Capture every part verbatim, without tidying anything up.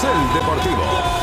el Deportivo.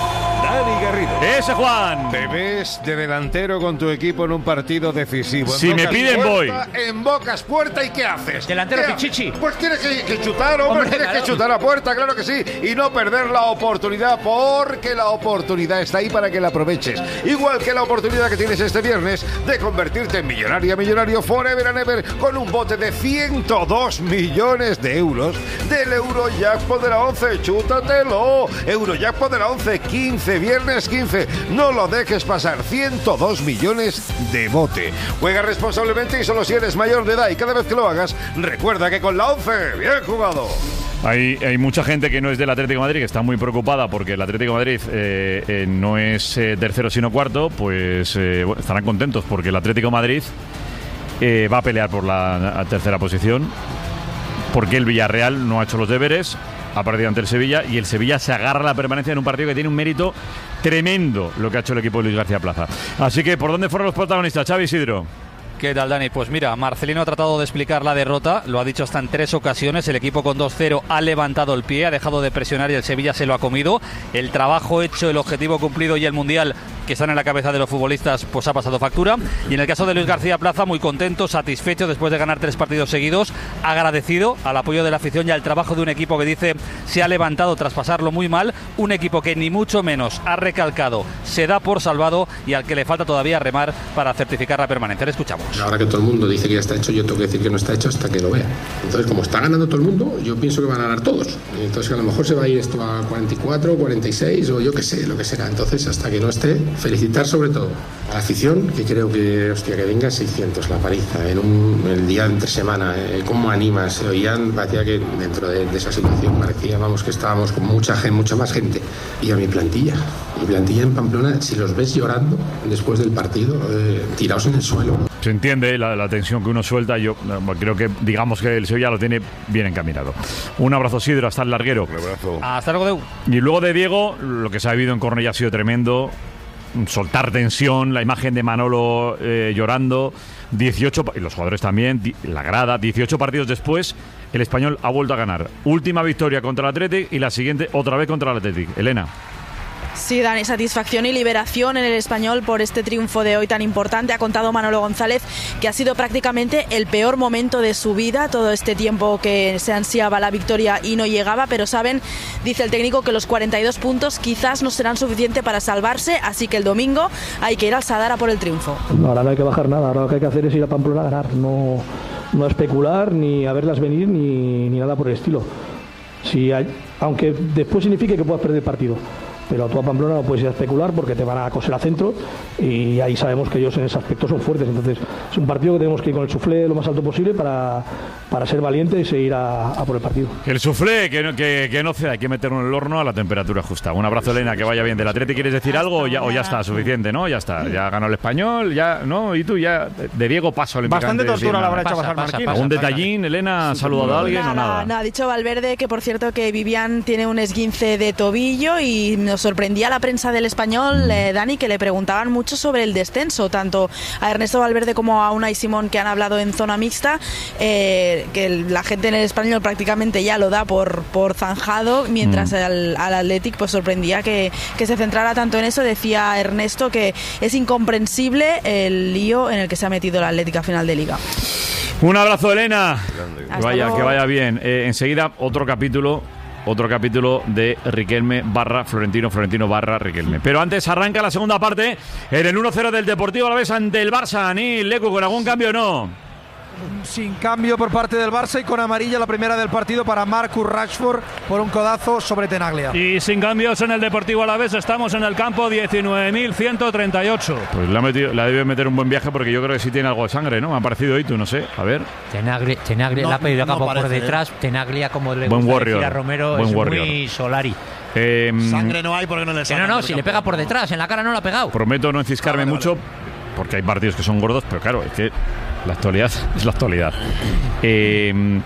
Dani Garrido. Ese Juan. Te ves de delantero con tu equipo en un partido decisivo. Si me piden puerta, voy. Embocas puerta y ¿qué haces? Delantero ¿Qué Pichichi. haces? Pues tienes que, que chutar, hombre, Hombre, tienes claro. que chutar a puerta, claro que sí. Y no perder la oportunidad, porque la oportunidad está ahí para que la aproveches. Igual que la oportunidad que tienes este viernes de convertirte en millonaria, millonario forever and ever con un bote de ciento dos millones de euros del Eurojackpot de la once. Chútatelo. Eurojackpot de la once, quince, viernes quince. No lo dejes pasar. ciento dos millones de bote. Juega responsablemente y solo si eres mayor de edad. Y cada vez que lo hagas, recuerda que con la once, bien jugado. Hay, hay mucha gente que no es del Atlético de Madrid que está muy preocupada porque el Atlético de Madrid eh, eh, no es eh, tercero sino cuarto. Pues eh, bueno, estarán contentos porque el Atlético de Madrid eh, va a pelear por la, la tercera posición, porque el Villarreal no ha hecho los deberes, ha perdido ante el Sevilla y el Sevilla se agarra a la permanencia en un partido que tiene un mérito tremendo lo que ha hecho el equipo de Luis García Plaza. Así que, ¿por dónde fueron los protagonistas, Xavi Isidro? ¿Qué tal, Dani? Pues mira, Marcelino ha tratado de explicar la derrota, lo ha dicho hasta en tres ocasiones, el equipo con dos cero ha levantado el pie, ha dejado de presionar y el Sevilla se lo ha comido. El trabajo hecho, el objetivo cumplido y el Mundial que están en la cabeza de los futbolistas, pues ha pasado factura. Y en el caso de Luis García Plaza, muy contento, satisfecho después de ganar tres partidos seguidos, agradecido al apoyo de la afición y al trabajo de un equipo que dice se ha levantado tras pasarlo muy mal, un equipo que ni mucho menos ha recalcado, se da por salvado y al que le falta todavía remar para certificar la permanencia. Le escuchamos. Ahora que todo el mundo dice que ya está hecho, yo tengo que decir que no está hecho hasta que lo vea. Entonces, como está ganando todo el mundo, yo pienso que van a ganar todos. Entonces, a lo mejor se va a ir esto a cuarenta y cuatro, cuarenta y seis o yo qué sé, lo que será. Entonces, hasta que no esté, felicitar sobre todo a la afición, que creo que, hostia, que venga seiscientos la paliza en un el día entre semana, eh, cómo anima, se oían, parecía que dentro de, de esa situación parecía, vamos, que estábamos con mucha gente, mucha más gente. Y a mi plantilla, mi plantilla en Pamplona, si los ves llorando después del partido, eh, tirados en el suelo. Se entiende la, la tensión que uno suelta. Yo no, creo que, digamos que el Sevilla lo tiene bien encaminado. Un abrazo, Sidro, hasta el larguero. Un abrazo. Hasta luego, Deu. Y luego de Diego, lo que se ha vivido en Cornellá ha sido tremendo. Soltar tensión, la imagen de Manolo eh, llorando. dieciocho, y los jugadores también, di, la grada. dieciocho partidos después, el Español ha vuelto a ganar. Última victoria contra el Athletic y la siguiente otra vez contra el Athletic. Elena. Sí, Dani, satisfacción y liberación en el Español por este triunfo de hoy tan importante. Ha contado Manolo González que ha sido prácticamente el peor momento de su vida, todo este tiempo que se ansiaba la victoria y no llegaba, pero saben, dice el técnico, que los cuarenta y dos puntos quizás no serán suficientes para salvarse, así que el domingo hay que ir al Sadar a por el triunfo. No, ahora no hay que bajar nada, ahora lo que hay que hacer es ir a Pamplona a ganar, no, no especular, ni a verlas venir, ni, ni nada por el estilo. Si hay, aunque después signifique que puedas perder el partido. Pero tú a Pamplona no puedes ir a especular porque te van a coser a centro y ahí sabemos que ellos en ese aspecto son fuertes. Entonces es un partido que tenemos que ir con el suflé lo más alto posible para, para ser valientes e ir a, a por el partido. El suflé, que no, que, que no hay que meterlo en el horno a la temperatura justa. Un abrazo, Elena, que vaya bien. ¿Del Atleti quieres decir algo o ya, o ya está suficiente, no? Ya está, ya ganó el Español, ya, ¿no? Y tú ya, de Diego paso al Bastante tortura le habrá hecho Pasa, pasar pasa, Marquín. pasa. ¿Algún detallín, Elena? ¿Ha saludado a alguien nada, o nada? nada, ha dicho Valverde que, por cierto, que Vivian tiene un esguince de tobillo y nos sorprendía la prensa del Español, eh, Dani, que le preguntaban mucho sobre el descenso, tanto a Ernesto Valverde como a Unai Simón, que han hablado en zona mixta, eh, que la gente en el Español prácticamente ya lo da por, por zanjado, mientras mm. al, al Athletic pues sorprendía que, que se centrara tanto en eso. Decía Ernesto que es incomprensible el lío en el que se ha metido el Athletic a final de Liga. Un abrazo, Elena. Que vaya, luego. que vaya bien. Eh, enseguida otro capítulo Otro capítulo de Riquelme barra Florentino, Florentino barra Riquelme. Pero antes arranca la segunda parte en el uno cero del Deportivo Alavés ante el Barça. Ni Lecu, ¿con algún cambio o no? Sin cambio por parte del Barça y con amarilla la primera del partido para Marcus Rashford por un codazo sobre Tenaglia. Y sin cambios en el Deportivo Alavés, estamos en el campo diecinueve mil ciento treinta y ocho. Pues la ha metido, la debe meter un buen viaje porque yo creo que sí tiene algo de sangre, ¿no? Me ha parecido hoy, tú no sé, a ver. Tenaglia, Tenaglia no, le ha pedido no campo parece, por detrás, ¿eh? Tenaglia, como le Buen gusta warrior, decir a Romero, buen es warrior. muy Solari. Eh, Sangre no hay porque no le Que sacan no, no, del si le campo. pega por detrás, en la cara no le ha pegado. Prometo no enciscarme Ah, vale, mucho, vale. porque hay partidos que son gordos, pero claro, es que la actualidad es la actualidad. Eh,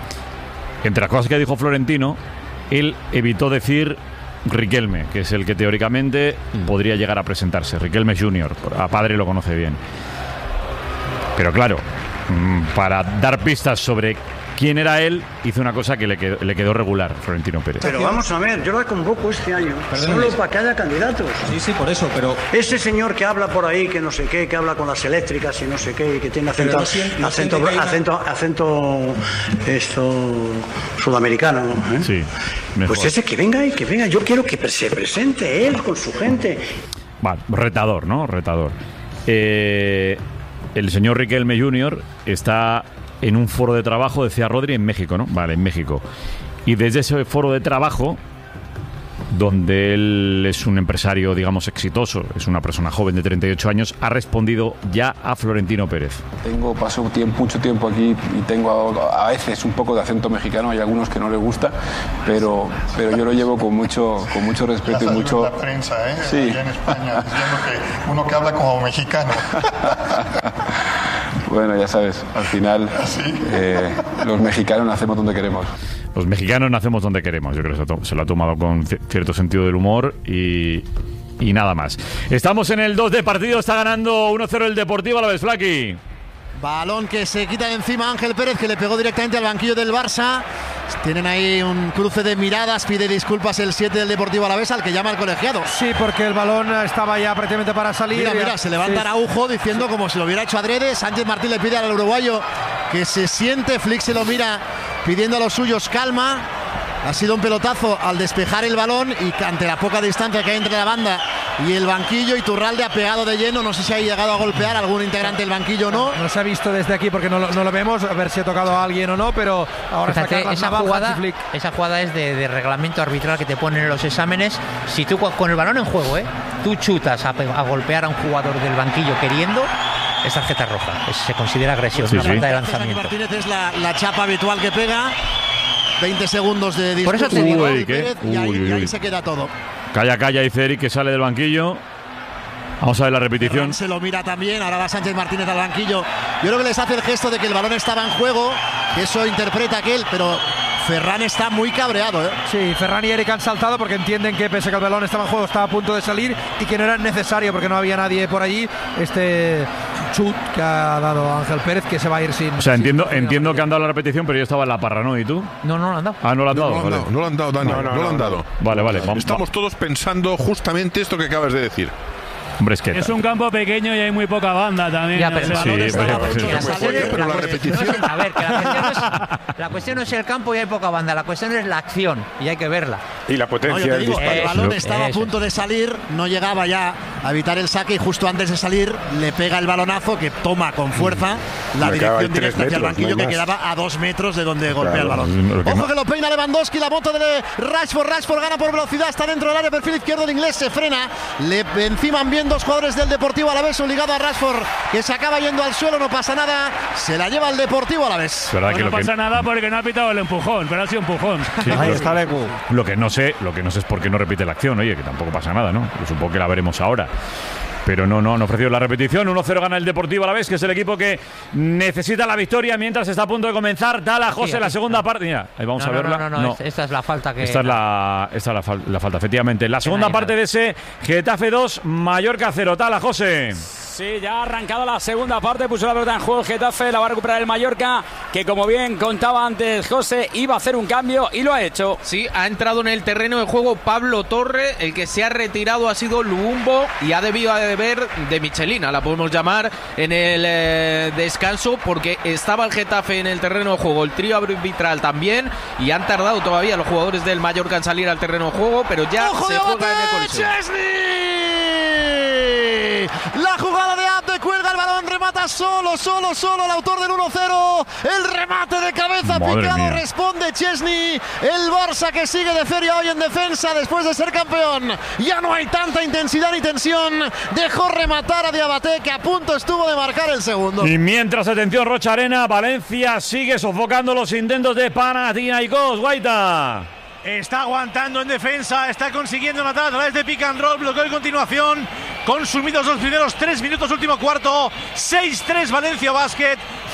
entre las cosas que dijo Florentino, él evitó decir Riquelme, que es el que teóricamente mm. podría llegar a presentarse. Riquelme junior, a padre lo conoce bien. Pero claro, para dar pistas sobre quién era él, hizo una cosa que le quedó, le quedó regular, Florentino Pérez. Pero vamos a ver, yo la convoco este año solo para que haya candidatos. Sí, sí, por eso, pero... Ese señor que habla por ahí, que no sé qué, que habla con las eléctricas y no sé qué, y que tiene acento, siento, acento, siento acento, acento, esto, sudamericano, ¿eh? Sí, mejor. Pues ese que venga y que venga, yo quiero que se presente él con su gente. Vale, retador, ¿no? Retador. Eh, el señor Riquelme junior está en un foro de trabajo, decía Rodri, en México, ¿no? Vale, en México. Y desde ese foro de trabajo, donde él es un empresario, digamos, exitoso, es una persona joven de treinta y ocho años, ha respondido ya a Florentino Pérez. Tengo, paso tiempo, mucho tiempo aquí y tengo a, a veces un poco de acento mexicano, hay algunos que no les gusta, pero, pero yo lo llevo con mucho, con mucho respeto y mucho... la prensa, ¿eh? Sí. Allá en España, diciendo que uno que habla como mexicano. Bueno, ya sabes, al final eh, los mexicanos nacemos donde queremos. Los mexicanos nacemos donde queremos. Yo creo que se lo ha tomado con cierto sentido del humor y, y nada más. Estamos en el dos de partido, está ganando uno cero el Deportivo Alavés, Flaki. Balón que se quita de encima Ángel Pérez, que le pegó directamente al banquillo del Barça. Tienen ahí un cruce de miradas, pide disculpas el siete del Deportivo Alavés al que llama el colegiado. Sí, porque el balón estaba ya prácticamente para salir. Mira, mira, se levanta sí. Araujo diciendo como si lo hubiera hecho adrede. Sánchez Martín le pide al uruguayo que se siente, Flick se lo mira pidiendo a los suyos calma. Ha sido un pelotazo al despejar el balón y ante la poca distancia que hay entre la banda y el banquillo, Iturralde ha pegado de lleno. No sé si ha llegado a golpear a algún integrante del banquillo o no. No se ha visto desde aquí porque no lo, no lo vemos, a ver si ha tocado a alguien o no, pero ahora Fíjate, está esa, jugada, esa jugada es de, de reglamento arbitral que te ponen en los exámenes. Si tú con el balón en juego, ¿eh? tú chutas a, a golpear a un jugador del banquillo queriendo, es tarjeta roja. Es, se considera agresión, sí, una sí. falta de lanzamiento. Martínez es la, la chapa habitual que pega. veinte segundos de disputa. Por eso te digo, uy, ¿qué? y, ahí, Uy, uy, y ahí uy. se queda todo. Calla, calla, dice Eric, que sale del banquillo. Vamos a ver la repetición. Ferran se lo mira también, ahora va Sánchez Martínez al banquillo. Yo creo que les hace el gesto de que el balón estaba en juego, que eso interpreta aquel, pero Ferran está muy cabreado, ¿eh? Sí, Ferran y Eric han saltado porque entienden que pese a que el balón estaba en juego, estaba a punto de salir y que no era necesario porque no había nadie por allí. Este chut que ha dado Ángel Pérez, que se va a ir sin... O sea, entiendo, sin, entiendo que han dado la repetición, pero yo estaba en la parra, ¿no? ¿Y tú? No, no lo han dado. Ah, no lo han dado. No, no, vale. no, no lo han dado, Dani, No, no, no, no lo no, han no. dado. Vale, vale. Vamos, Estamos todos pensando justamente esto que acabas de decir. Hombre, es que... Es un campo pequeño y hay muy poca banda también. Ya, pero o sea, sí, ¿dónde pues, está? pues, Que la sí. cuestión es- Pero la la cuestión- repetición- no, a ver, que la cuestión, no es, la cuestión no es el campo y hay poca banda, la cuestión es la acción y hay que verla. Y la No, potencia yo te del digo, disparo. el balón Eso, estaba a eso. punto de salir, no llegaba ya a evitar el saque y justo antes de salir le pega el balonazo que toma con fuerza la Le acaba dirección en tres directa hacia el metros, banquillo no hay que más. quedaba a dos metros de donde golpea el Claro. balón. Lo que Ojo no- que lo peina Lewandowski, la moto de Rashford, Rashford gana por velocidad, está dentro del área, perfil izquierdo, el inglés se frena, le enciman bien dos jugadores del Deportivo Alavés, obligado a Rashford que se acaba yendo al suelo, no pasa nada, se la lleva el Deportivo Alavés. Es verdad Pues que no lo que... pasa nada porque no ha pitado el empujón, pero ha sido empujón. Sí, Ahí lo- está Lecu. Lo que no sé, lo que no sé es por qué no repite la acción, oye, que tampoco pasa nada, ¿no? Yo supongo que la veremos ahora. Pero no, no han ofrecido la repetición. uno cero gana el Deportivo Alavés, que es el equipo que necesita la victoria mientras está a punto de comenzar. Dala, José, aquí la está. segunda parte. Mira, ahí vamos No, a no, verla. no, no, no, es- esta es la falta que... Esta es la, esta es la, fal- la falta, efectivamente. La segunda nadie parte sabe. de ese Getafe dos, Mallorca cero. Tala, José. Sí, ya ha arrancado la segunda parte, puso la pelota en juego el Getafe, la va a recuperar el Mallorca, que como bien contaba antes José, iba a hacer un cambio y lo ha hecho. Sí, ha entrado en el terreno de juego Pablo Torre, el que se ha retirado ha sido Luumbo y ha debido de ver de Michelina, la podemos llamar, en el eh, descanso, porque estaba el Getafe en el terreno de juego, el trío arbitral también, y han tardado todavía los jugadores del Mallorca en salir al terreno de juego, pero ya ¡Ojo se de juega en el Abde! Coliseo. ¡Chesney! La jugada de Abde, cuelga el balón, remata solo, solo, solo el autor del uno cero. El remate de cabeza Madre picado, mía. responde Chesney. El Barça que sigue de feria hoy en defensa después de ser campeón. Ya no hay tanta intensidad ni tensión. Dejó rematar a Diabaté, que a punto estuvo de marcar el segundo. Y mientras, atención, Rocha Arena, Valencia sigue sofocando los intentos de Panathinaikos. Guaita. Está aguantando en defensa, está consiguiendo matar a través de pick and roll, bloqueo y continuación. Consumidos los primeros tres minutos, último cuarto. seis tres Valencia Basket,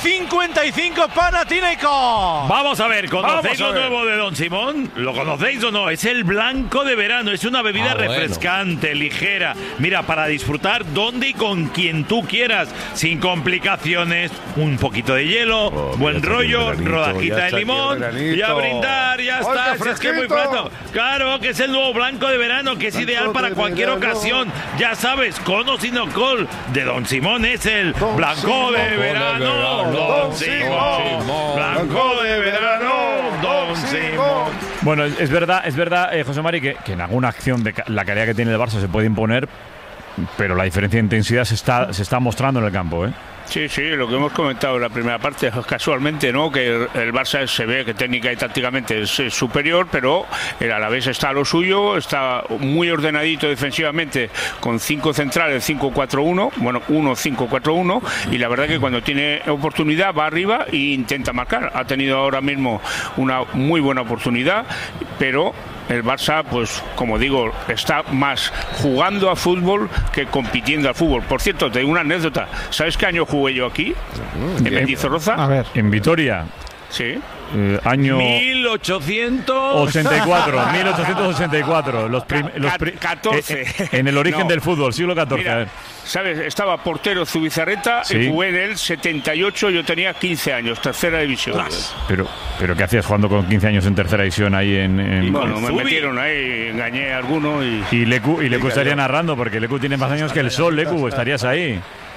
cincuenta y cinco Panathinaikos. Vamos a ver, ¿conocéis Vamos a lo ver. nuevo de Don Simón? ¿Lo conocéis o no? Es el blanco de verano, es una bebida Ah, bueno. refrescante, ligera. Mira, para disfrutar donde y con quien tú quieras, sin complicaciones, un poquito de hielo, Oh, buen ya está rollo, aquí el veranito, rodajita ya de está aquí el limón, veranito. y a brindar, ya ¡Ay, está. qué Si es que es muy fresquito! pronto. Claro, que es el nuevo blanco de verano, que es Blanco ideal para de cualquier verano. ocasión. Ya sabes, con o sin alcohol, de Don Simón es el Don blanco Simón. de verano. Don Don Simón. Simón. Blanco de verano. Don Simón. Bueno, es es verdad, es verdad, eh, José Mari, que, que en alguna acción de ca- la calidad que tiene el Barça se puede imponer, pero la diferencia de intensidad se está, se está mostrando en el campo, ¿eh? Sí, sí, lo que hemos comentado en la primera parte, casualmente, ¿no? Que el, el Barça se ve que técnica y tácticamente es, es superior, pero el Alavés está a lo suyo, está muy ordenadito defensivamente, con cinco centrales, cinco cuatro uno, bueno, uno cinco cuatro uno, y la verdad que cuando tiene oportunidad va arriba e intenta marcar. Ha tenido ahora mismo una muy buena oportunidad, pero el Barça, pues como digo, está más jugando a fútbol que compitiendo al fútbol. Por cierto, te digo una anécdota. ¿Sabes qué año jugué yo aquí? En Mendizorroza. A ver. En Vitoria. Sí. Eh, año mil ochocientos ochenta y cuatro, mil ochocientos ochenta y cuatro. Los prim- los pri- catorce. eh, eh, en el origen No. del fútbol, siglo catorce. Mira, a ver. ¿sabes? Estaba portero Zubizarreta Sí. y jugué en el setenta y ocho, yo tenía quince años, tercera división. Pero, pero ¿qué hacías jugando con quince años en tercera división ahí en, en- Bueno, me metieron ahí, engañé a alguno y... Y Lecu, y Lecu Y estaría cayó. narrando, porque Lecu tiene más años que el sol, Lecu, estarías ahí.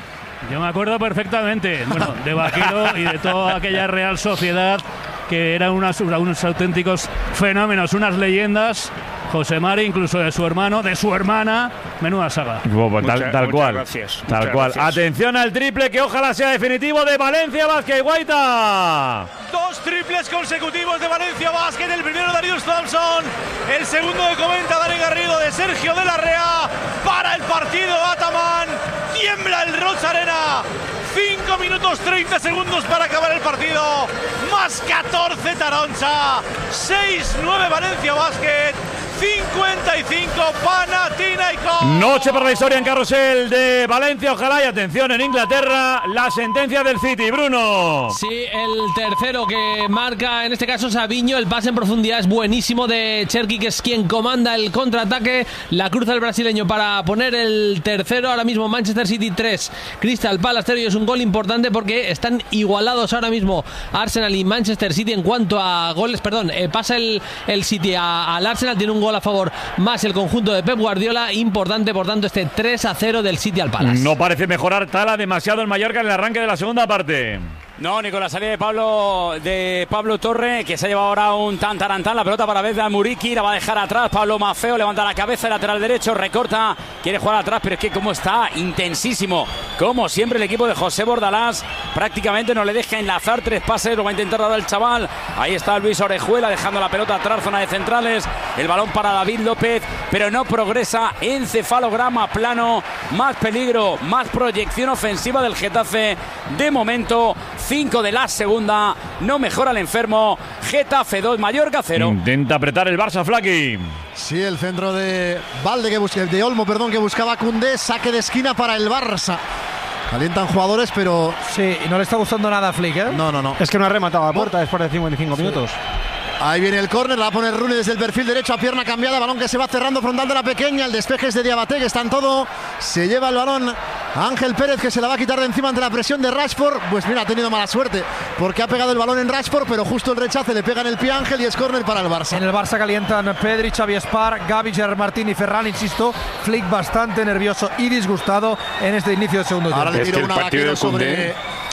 Yo me acuerdo perfectamente, bueno, de Vaquero y de toda aquella Real Sociedad que eran unas, unos auténticos fenómenos, unas leyendas. José Mari, incluso de su hermano, de su hermana, menuda saga. Bueno, tal, Mucha- tal muchas cual. gracias, Tal muchas cual. gracias. Atención al triple que ojalá sea definitivo de Valencia Vázquez Guaita. Dos triples consecutivos de Valencia Basket. El primero Darius Thompson. El segundo de comenta Dani Garrido de Sergio de la Rea. Para el partido Ataman. Tiembla el Rocha Arena. cinco minutos treinta segundos para acabar el partido. Más catorce Taroncha. seis nueve Valencia Basket. cincuenta y cinco Panathinaikos. Noche para la historia en carrusel de Valencia, ojalá. Y atención, en Inglaterra, la sentencia del City. Bruno. Sí, el tercero que marca, en este caso Sabiño, el pase en profundidad es buenísimo de Cherki, que es quien comanda el contraataque, la cruza el brasileño para poner el tercero. Ahora mismo Manchester City tres, Crystal Palace cero, y es un gol importante porque están igualados ahora mismo Arsenal y Manchester City en cuanto a goles. Perdón, eh, pasa el, el City a- al Arsenal, tiene un gol a favor más el conjunto de Pep Guardiola, importante por tanto este tres a cero del City al Palace. No parece mejorar Tala demasiado el Mallorca en el arranque de la segunda parte. No, ni con la salida de Pablo de Pablo Torre, que se ha llevado ahora un tan tarantán. La pelota para Bezda Muriqui, la va a dejar atrás. Pablo Mafeo levanta la cabeza, el lateral derecho, recorta, quiere jugar atrás, pero es que como está intensísimo, como siempre el equipo de José Bordalás, prácticamente no le deja enlazar tres pases, lo va a intentar dar el chaval. Ahí está Luis Orejuela dejando la pelota atrás, zona de centrales, el balón para David López, pero no progresa. Encefalograma plano, más peligro, más proyección ofensiva del Getafe. De momento, cinco de la segunda, no mejora el enfermo. Getafe dos, Mallorca cero. Intenta apretar el Barça, Flaki. Sí, el centro de Valde que busca, de Olmo, perdón, que buscaba Koundé, saque de esquina para el Barça. Calientan jugadores, pero sí, y no le está gustando nada a Flick, ¿eh? No, no, no. Es que no ha rematado a puerta después de cincuenta y cinco minutos. Ahí viene el córner, la va a poner Rooney desde el perfil derecho a pierna cambiada, balón que se va cerrando frontal de la pequeña, el despeje es de Diabaté, que está en todo, se lleva el balón Ángel Pérez, que se la va a quitar de encima ante la presión de Rashford. Pues mira, ha tenido mala suerte, porque ha pegado el balón en Rashford, pero justo el rechace le pega en el pie a Ángel y es córner para el Barça. En el Barça calientan Pedri, Xavi Espar, Gavi, Gerard Martín y Ferran, insisto. Flick bastante nervioso y disgustado en este inicio del segundo Ahora tiempo. le tiro una vaquero sobre...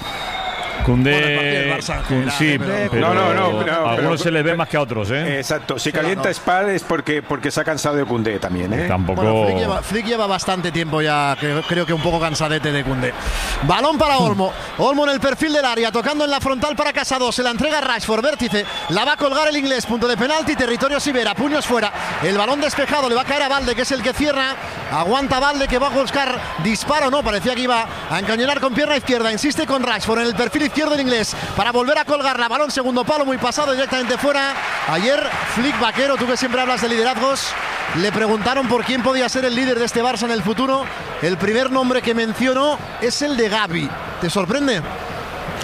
Cundé, Cun- sí, pero No, no, no, pero- a algunos pero- se les ve más que a otros, ¿eh? Exacto, si calienta Spar es porque, porque se ha cansado de Koundé también, ¿eh? Tampoco... Bueno, Flick lleva, Flick lleva bastante tiempo ya, creo, creo que un poco cansadete de Koundé. Balón para Olmo. Olmo en el perfil del área, tocando en la frontal para Casado. Se la entrega Rashford, vértice. La va a colgar el inglés, punto de penalti, territorio Sibera, puños fuera. El balón despejado, le va a caer a Valde, que es el que cierra. Aguanta Valde, que va a buscar disparo, no, parecía que iba a encañonar con pierna izquierda. Insiste con Rashford en el perfil izquierdo el inglés, para volver a colgarla. Balón segundo palo, muy pasado, directamente fuera. Ayer Flick Vaquero, tú que siempre hablas de liderazgos, le preguntaron por quién podía ser el líder de este Barça en el futuro. El primer nombre que mencionó es el de Gavi. ¿Te sorprende?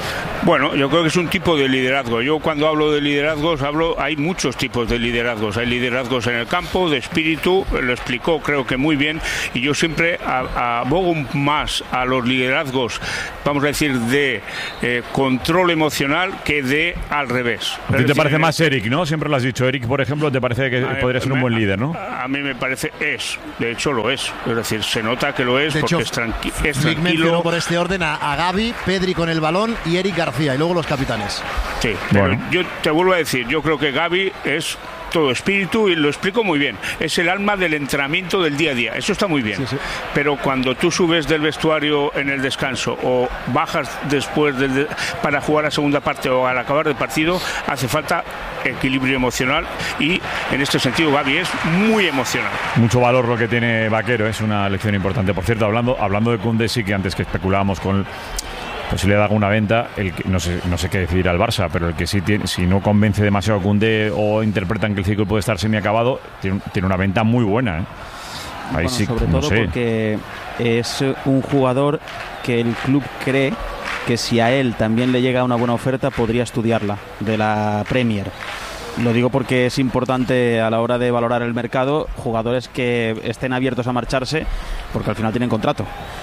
Bueno, yo creo que es un tipo de liderazgo. Yo cuando hablo de liderazgos, hablo, hay muchos tipos de liderazgos. Hay liderazgos en el campo, de espíritu, lo explicó creo que muy bien, y yo siempre abogo más a los liderazgos, vamos a decir, de eh, control emocional que de al revés. ¿A ti te parece más Eric, no? Siempre lo has dicho. Eric, por ejemplo, te parece que A podría ser un me- buen líder, ¿no? A mí me parece, es, de hecho lo es. Es decir, se nota que lo es De porque hecho, es, tranqui es Flick mencionó tranquilo. por este orden a, a Gavi, Pedri con el balón y Eric García, y luego los capitanes. Sí, pero Bueno. yo te vuelvo a decir, yo creo que Gavi es todo espíritu y lo explico muy bien. Es el alma del entrenamiento del día a día. Eso está muy bien. Pero cuando tú subes del vestuario en el descanso o bajas después del de- para jugar la segunda parte o al acabar del partido, hace falta equilibrio emocional y en este sentido Gavi es muy emocional. Mucho valor lo que tiene Vaquero, es una lección importante. Por cierto, hablando, hablando de Koundé, sí que antes que especulábamos con posibilidad de alguna venta, el que, no sé no sé qué decidir al Barça, pero el que sí tiene, si no convence demasiado a Koundé o interpretan que el ciclo puede estar semiacabado, tiene, tiene una venta muy buena, ¿eh? Ahí Bueno, sí, sobre no todo sé. porque es un jugador que el club cree que si a él también le llega una buena oferta podría estudiarla de la Premier. Lo digo porque es importante a la hora de valorar el mercado jugadores que estén abiertos a marcharse, porque al final tienen contrato.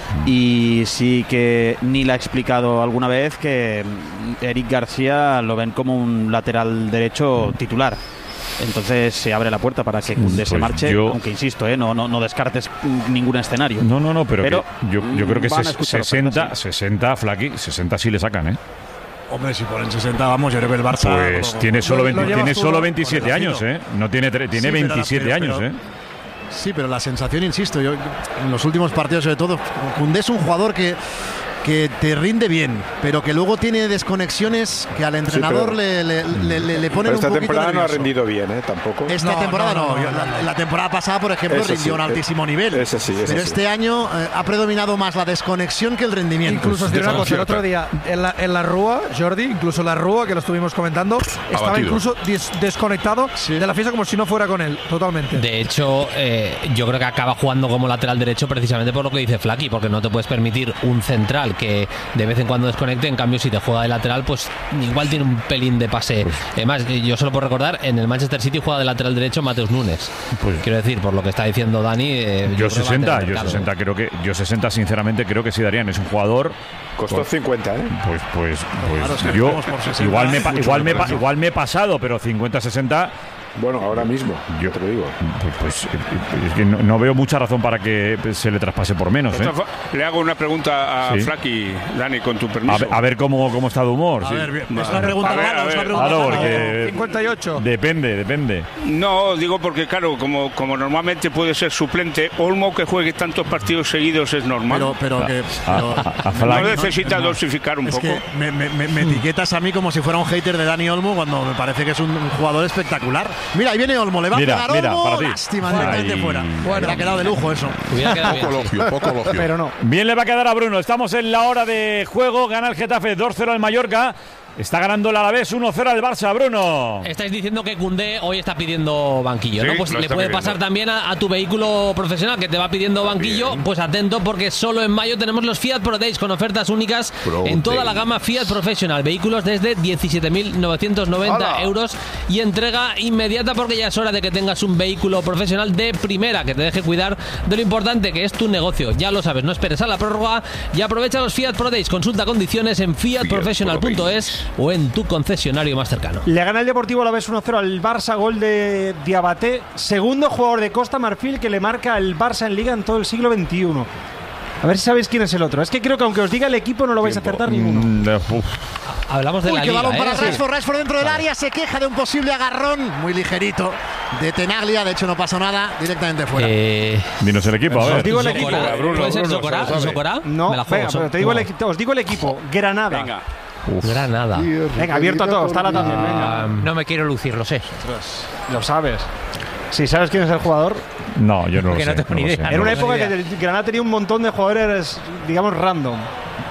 Y sí que Neil ha explicado alguna vez que Eric García lo ven como un lateral derecho titular. Entonces se abre la puerta para que Koundé se Pues marche, yo- aunque insisto, ¿eh? no, no, no descartes ningún escenario. No, no, no, pero, que yo, yo creo que van a ses- escuchar sesenta, sesenta, Flaky, sesenta sí le sacan, ¿eh? Hombre, si ponen sesenta, vamos, yo creo que el Barça... Pues lo- tiene solo, lo- veinte lo llevas tiene tú, solo ¿no? veintisiete Por años, ¿eh? No tiene, tre- tiene Sí, pero la- veintisiete pero- años, pero- ¿eh? Sí, pero la sensación, insisto, yo en los últimos partidos sobre todo, Koundé es un jugador que que te rinde bien, pero que luego tiene desconexiones que al entrenador pero- le, le, le, le- le ponen Pero esta un poquito temporada no ha nervioso. rendido bien, ¿eh? Tampoco. Esta No, temporada no, no, no, yo- no, la, la temporada pasada, por ejemplo, Ese rindió sí, a un altísimo nivel. ese sí, ese pero sí. este año eh, ha predominado más la desconexión que el rendimiento. Incluso os diré una cosa, el otro día en la, en la Rúa, Jordi, incluso la Rúa, que lo estuvimos comentando, estaba Abatido. incluso dis- desconectado de la fiesta como si no fuera con él, totalmente. De hecho, eh, yo creo que acaba jugando como lateral derecho precisamente por lo que dice Flaky, porque no te puedes permitir un central que de vez en cuando desconecte. En cambio, si te juega de lateral, pues igual tiene un pelín de pase. Además, yo solo por recordar, en el Manchester City juega de lateral derecho Mateus Nunes. Pues, Quiero decir, por lo que está diciendo Dani, eh, Yo creo que va a sesenta, tener yo mercado. sesenta creo que yo sesenta sinceramente creo que sí darían, es un jugador Costó pues- cincuenta, ¿eh? Pues pues Claro, pues es que yo estamos por sesenta, igual me es pa- mucho igual me pa- retraso. igual me he pasado, pero cincuenta sesenta Bueno, ahora mismo, yo te lo digo. Pues, pues, es que no, no veo mucha razón para que se le traspase por menos, ¿eh? Le hago una pregunta a Sí. Flaky, Dani, con tu A permiso. ver, a ver cómo, cómo está de humor. A sí. ver, bien. Es una pregunta A ver, rara, a es una ver. pregunta Claro, rara. porque cincuenta y ocho. depende, depende. No, digo porque, claro, como, como normalmente puede ser suplente, Olmo que juegue tantos partidos seguidos es normal. Pero, pero que. A- pero- a- a no Flaky- necesita dosificar un es poco. que me, me- me- me etiquetas a mí como si fuera un hater de Dani Olmo cuando me parece que es un, un jugador espectacular. Mira, ahí viene Olmo, le va Mira, a pegar mira, Olmo. para ti. Lástima, directamente Ay. fuera. Bueno, le ha quedado de lujo eso. Hubiera quedado bien, Poco sí. elogio, poco elogio. Pero no. Bien le va a quedar a Bruno. Estamos en la hora de juego. Gana el Getafe dos cero al Mallorca. Está ganando el Alavés uno cero al Barça, Bruno. Estáis diciendo que Koundé hoy está pidiendo banquillo, Sí, ¿no? Pues lo le está puede pidiendo. pasar también a, a tu vehículo profesional que te va pidiendo banquillo. Pues atento, porque solo en mayo tenemos los Fiat Pro Days con ofertas únicas Pro en toda la Days. gama Fiat Professional. Vehículos desde diecisiete mil novecientos noventa ¡Hala! euros y entrega inmediata, porque ya es hora de que tengas un vehículo profesional de primera que te deje cuidar de lo importante que es tu negocio. Ya lo sabes, no esperes a la prórroga y aprovecha los Fiat Pro Days. Consulta condiciones en fiat professional punto es o en tu concesionario más cercano. Le gana el Deportivo Alavés uno cero al Barça, gol de Diabaté, segundo jugador de Costa Marfil que le marca el Barça en Liga en todo el siglo veintiuno. A ver si sabéis quién es el otro. Es que creo que aunque os diga el equipo no lo vais a acertar ninguno. Mm, uf. Hablamos de Uy, la qué Liga, balón ¿eh? para Sí. Rashford, Rashford dentro del área, se queja de un posible agarrón muy ligerito de Tenaglia, de hecho no pasó nada, directamente fuera. Eh, Dinos el equipo, a Os ver. digo el equipo. Socorá, Bruno, ¿puede ser Bruno, Socorá? se lo sabe. ¿Socorá? No, Me la juego. venga, pero te digo el, No. equi- os digo el equipo. Granada. Venga. Granada. Venga, abierto a todos, está también. Venga. Ah, no me quiero lucir, lo sé. Lo sabes. Si sabes quién es el jugador. No, yo no lo Que sé. no tengo ni lo idea. sé. Ah, Era no una tengo época ni que el Granada tenía un montón de jugadores, digamos, random.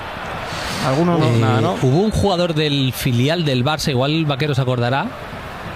Algunos no, Eh, nada, ¿no? Hubo un jugador del filial del Barça, igual Vaquero se acordará,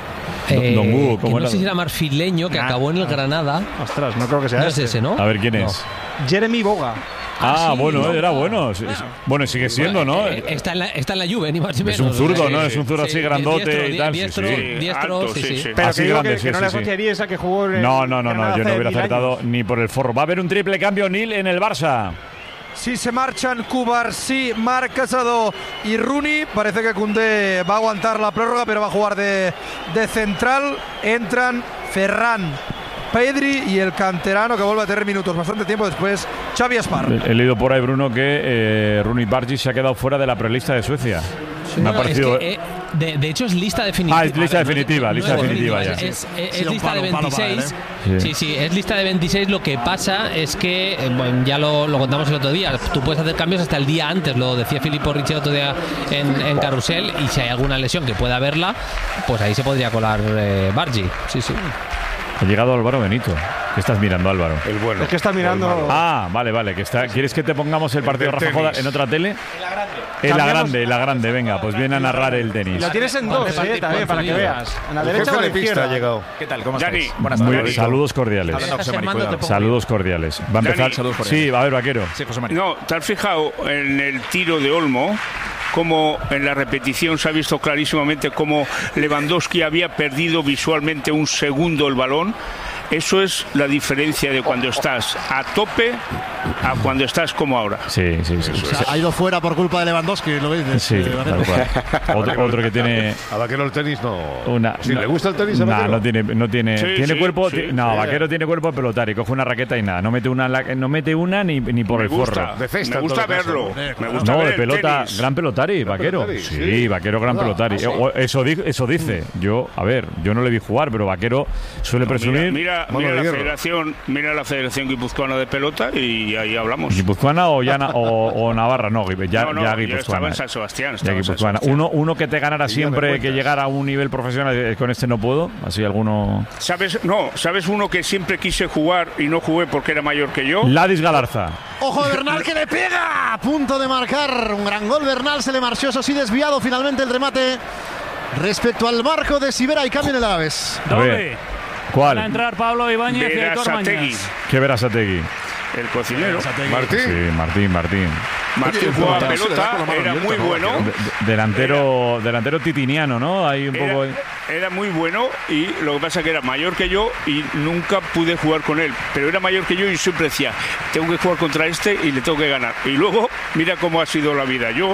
Eh, Don Hugo, ¿cómo que era? no sé si era marfileño, que Nah. acabó en el Granada. Ostras, no creo que sea No este. es ese, ¿no? A ver quién No. es. Jeremy Boga. Ah, sí, bueno, no. era bueno. Sí, sí. Bueno, sigue siendo, ¿no? Eh, está, en la, está en la Juve, ni más ni menos. Es un zurdo, O sea, ¿no? que- Es un zurdo así sí, grandote diestro, y tal. Sí, Diestro, sí. diestro, Alto, sí, sí, sí. sí. Pero Así que digo grande, que, sí, que no sí, le sí. asociaríais a que jugó en el No, no, no, no, Granada yo no hace hubiera mil acertado años. ni por el forro. Va a haber un triple cambio, Nil, en el Barça. Sí, se marchan Cubarsí, Marc Casado y Rooney. Parece que Koundé va a aguantar la prórroga, pero va a jugar de, de central. Entran Ferran, Pedri y el canterano que vuelve a tener minutos. Bastante tiempo después, Xavi Espar. He leído por ahí, Bruno, que eh, Rooney Bargi se ha quedado fuera de la prelista de Suecia. Me ha Bueno, es parecido. que, eh, de, de hecho, es lista definitiva. Ah, es lista No, no, definitiva, no lista es definitiva ya. Es, es- es Sí, un lista palo, de un palo para veintiséis. él, ¿eh? Sí, sí, es lista de veintiséis. Lo que pasa es que, eh, bueno, ya lo, lo contamos el otro día, tú puedes hacer cambios hasta el día antes, lo decía Filippo Ricci el otro día en, en Carrusel, y si hay alguna lesión que pueda haberla, pues ahí se podría colar eh, Bargi. Sí, sí. Ha llegado Álvaro Benito. ¿Qué estás mirando, Álvaro? El bueno. Es que está mirando. Ah, vale, vale. Que está, ¿quieres que te pongamos el partido de del Rafa Joda tenis. en otra tele? En la Cambiamos. grande, en la grande. Venga, pues viene a narrar el Y tenis. lo tienes en dos, eh, también, para que veas. En la El derecha o jefe en la de pista izquierda. ha llegado. ¿Qué tal? ¿Cómo Dani, estáis? Buenas Muy- tardes. saludos cordiales. Hablando José Mari, Armando, cuidado. te Saludos cordiales. Va a empezar. Dani, saludos cordiales. Sí, va a ver, vaquero. Sí, José Mari. No, ¿te has fijado en el tiro de Olmo? Como en la repetición se ha visto clarísimamente cómo Lewandowski había perdido visualmente un segundo el balón. Eso es la diferencia de cuando estás a tope a cuando estás como ahora. Sí, sí, sí. O sea, ha ido fuera por culpa de Lewandowski, ¿lo veis? Sí, Eh, tal cual. Otro, otro que tiene A Vaquero el tenis no. una. Si no- le gusta el tenis a nah, Vaquero. no tiene, no tiene, Sí, tiene sí, cuerpo. sí, ti- no, sí. Vaquero tiene cuerpo de pelotario. Coge una raqueta y nada. No mete una, en la- no mete una ni, ni por Me el gusta, forro. De cesta, me en gusta todo caso. verlo. Eh, Me gusta No, ver de el pelota, tenis. gran pelotari, Vaquero. pelotari, Sí, sí. Vaquero, gran Ah, pelotari. ah, sí. Eh, o- Eso, di- eso dice. Yo, a ver, yo no le vi jugar, pero Vaquero suele No, presumir. Mira, mira, Mano mira de la hierro. federación, mira la Federación Guipuzcoana de Pelota y ahí hablamos. ¿Guipuzcoana o, ya na- o, o Navarra? No, ya, no, no, ya yo estaba Guipuzcoana. en San Sebastián. Ya estaba en San Guipuzcoana. Sebastián. Uno, uno que te ganara Y ya me siempre, que cuentas. llegara a un nivel profesional, eh, con este no puedo. Así alguno. ¿Sabes? No, ¿sabes uno que siempre quise jugar y no jugué porque era mayor que yo? Ladis Galarza. Ojo de Bernal que le pega. A punto de marcar un gran gol. Bernal se le marchó, eso sí, desviado finalmente el remate respecto al marco de Sibera y cambio en el Alavés. A ver, Doble. ¿cuál? Van a entrar Pablo Ibáñez y Aitor Berasategui, Mañas. ¿Qué verás a Tegui? el cocinero. Martín. Sí, Martín, Martín. Martín Oye, jugaba pero se le da pelota, con la mano era abierta, muy ¿no, bueno. Vaquero? De- de- delantero, delantero titiniano, ¿no? Hay un poco. Era, era muy bueno y lo que pasa es que era mayor que yo y nunca pude jugar con él. Pero era mayor que yo y siempre decía, tengo que jugar contra este y le tengo que ganar. Y luego, mira cómo ha sido la vida. Yo,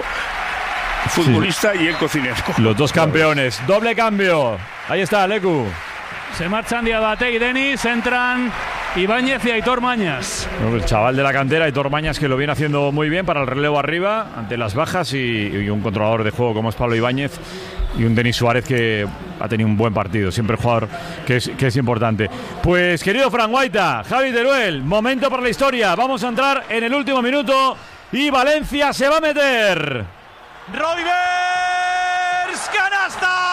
futbolista y él cocinero. Los dos campeones. Doble cambio. Ahí está, Lecu. Se marchan Diabate y Denis, entran Ibáñez y Aitor Mañas. Bueno, el chaval de la cantera, Aitor Mañas, que lo viene haciendo muy bien para el relevo arriba, ante las bajas, y, y un controlador de juego como es Pablo Ibáñez, y un Denis Suárez que ha tenido un buen partido, siempre jugador que es, que es importante. Pues, querido Fran Guaita, Javi Teruel, momento para la historia. Vamos a entrar en el último minuto y Valencia se va a meter. Roivers, canasta.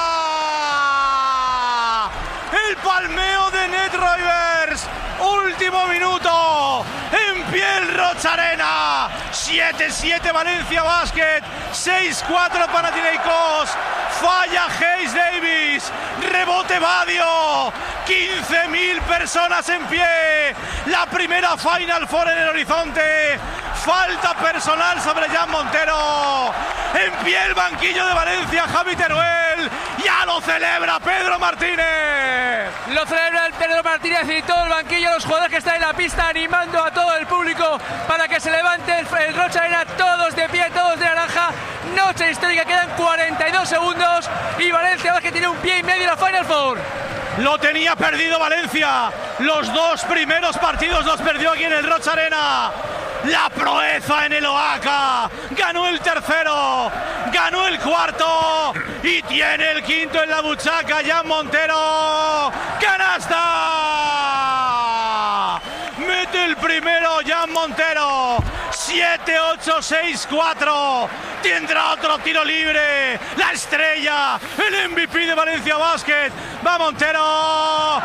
El palmeo de Ned Roivers. Último minuto. En pie el Rocharena. siete siete Valencia Basket. seis cuatro Panathinaikos. Falla Hayes Davis. Rebote Badio. quince mil personas en pie. La primera Final Four en el horizonte. Falta personal sobre Jan Montero. En pie el banquillo de Valencia, Javi Teruel. Ya lo celebra Pedro Martínez. Lo celebra el Pedro Martínez y todo el banquillo, los jugadores que están en la pista animando a todo el público para que se levante el, el Rocha Arena, todos de pie, todos de naranja. Noche histórica, quedan cuarenta y dos segundos y Valencia que tiene un pie y medio en la Final Four. Lo tenía perdido Valencia. Los dos primeros partidos los perdió aquí en el Rocha Arena. La proeza en el Oaxaca. Ganó el tercero. Ganó el cuarto. Y tiene el quinto en la buchaca. Jan Montero. ¡Canasta! Mete el primero Jan Montero. siete ocho seis cuatro. Tendrá otro tiro libre. La estrella. El M V P de Valencia Basket. Va Montero.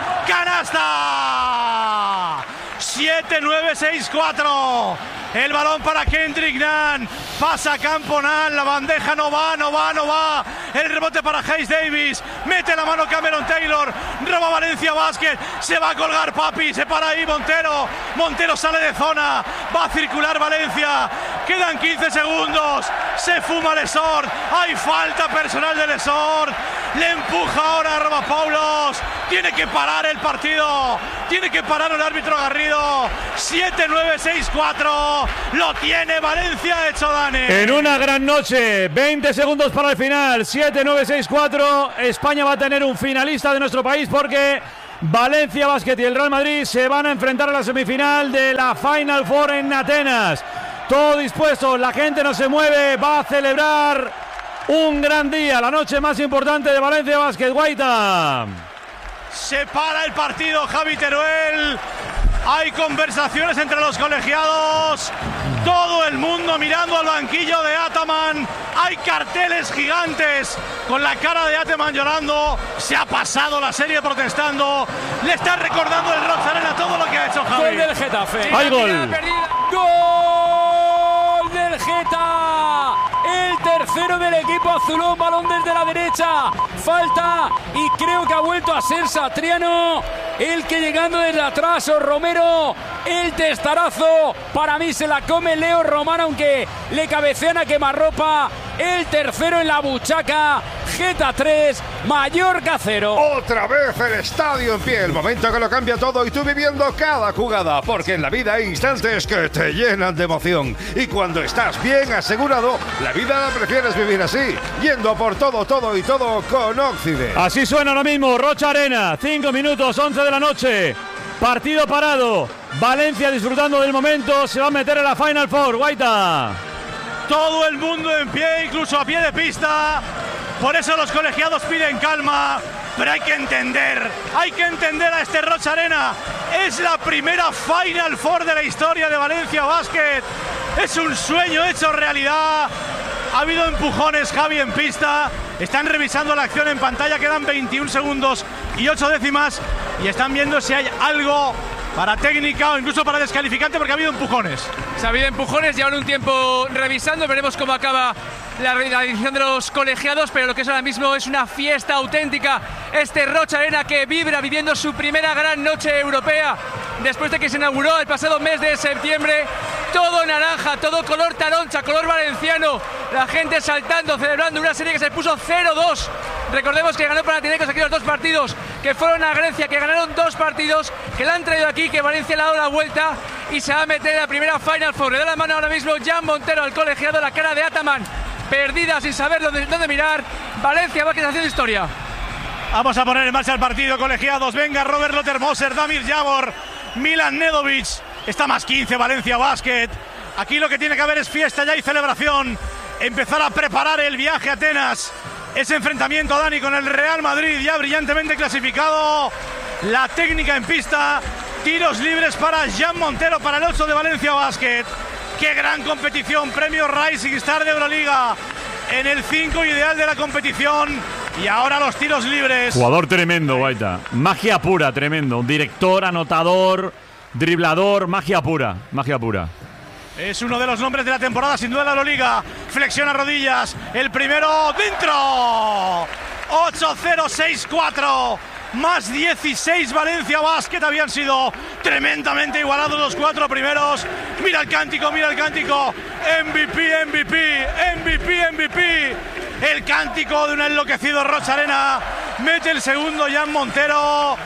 ¡Canasta! siete nueve seis cuatro. El balón para Kendrick Nunn. pasa Camponán, la bandeja no va, no va, no va, el rebote para Hayes Davis, mete la mano Cameron Taylor, roba Valencia Basket, se va a colgar Papi, se para ahí Montero, Montero sale de zona, va a circular Valencia, quedan quince segundos, se fuma Lesort, hay falta personal de Lesort, le empuja ahora a Rabapaulos, tiene que parar el partido, tiene que parar el árbitro Garrido, siete nueve seis cuatro, lo tiene Valencia hecho, Dani. En una gran noche, veinte segundos para el final, siete nueve seis cuatro, España va a tener un finalista de nuestro país porque Valencia Basket y el Real Madrid se van a enfrentar a la semifinal de la Final Four en Atenas. Todo dispuesto, la gente no se mueve, va a celebrar un gran día, la noche más importante de Valencia Basket. Guaita. Se para el partido, Javi Teruel. Hay conversaciones entre los colegiados. Todo el mundo mirando al banquillo de Ataman. Hay carteles gigantes con la cara de Ataman llorando. Se ha pasado la serie protestando. Le está recordando el Rox Arena todo lo que ha hecho Javi. Gol del Getafe. ¡Hay gol! ¡Gol del Geta! El tercero del equipo azulón, balón desde la derecha, falta y creo que ha vuelto a ser Satriano el que llegando desde atrás, o Romero, el testarazo, para mí se la come Leo Román, aunque le cabecean a quemarropa. El tercero en la buchaca, Geta tres, Mallorca cero. Otra vez el estadio en pie, el momento que lo cambia todo y tú viviendo cada jugada, porque en la vida hay instantes que te llenan de emoción y cuando estás bien asegurado, la vida la prefieres vivir así, yendo por todo, todo y todo con Occident. Así suena ahora mismo Rocha Arena, cinco minutos, once de la noche, partido parado, Valencia disfrutando del momento, se va a meter en la Final Four. Guaita. Todo el mundo en pie, incluso a pie de pista. Por eso los colegiados piden calma. Pero hay que entender, hay que entender a este Rocha Arena. Es la primera Final Four de la historia de Valencia Basket. Es un sueño hecho realidad. Ha habido empujones, Javi, en pista. Están revisando la acción en pantalla. Quedan veintiún segundos y ocho décimas. Y están viendo si hay algo para técnica o incluso para descalificante, porque ha habido empujones. Se ha habido empujones, llevan un tiempo revisando, veremos cómo acaba la, la edición de los colegiados, pero lo que es ahora mismo es una fiesta auténtica. Este Rocha Arena que vibra viviendo su primera gran noche europea después de que se inauguró el pasado mes de septiembre. Todo naranja, todo color taroncha, color valenciano. La gente saltando, celebrando una serie que se puso cero dos. Recordemos que ganó Panathinaikos aquí los dos partidos, que fueron a Grecia, que ganaron dos partidos, que la han traído aquí, que Valencia le ha dado la vuelta y se va a meter en la primera Final Four. Le da la mano ahora mismo Jan Montero al colegiado, la cara de Ataman perdida sin saber dónde, dónde mirar. Valencia va a quedar haciendo historia. Vamos a poner en marcha el partido, colegiados. Venga, Robert Lotermoser, Damir Javor, Milan Nedovic. Está más quince Valencia Basket. Aquí lo que tiene que haber es fiesta ya y celebración. Empezar a preparar el viaje a Atenas. Ese enfrentamiento, Dani, con el Real Madrid ya brillantemente clasificado. La técnica en pista. Tiros libres para Jan Montero, para el ocho de Valencia Basket. Qué gran competición. Premio Rising Star de Euroliga. En el cinco ideal de la competición. Y ahora los tiros libres. Jugador tremendo, Guaita. Magia pura, tremendo. Un director, anotador, driblador, magia pura. Magia pura. Es uno de los nombres de la temporada, sin duda, de la Euroliga. Flexiona rodillas. El primero dentro. ocho cero seis cuatro. Más dieciséis Valencia Basket. Habían sido tremendamente igualados los cuatro primeros. Mira el cántico, mira el cántico. M V P, M V P, M V P, M V P. El cántico de un enloquecido Rocha Arena. Mete el segundo Jan Montero.